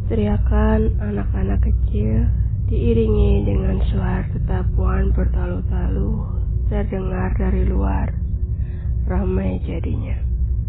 Teriakan anak-anak kecil diiringi dengan suara tetapuan bertalu-talu terdengar dari luar. Ramai jadinya.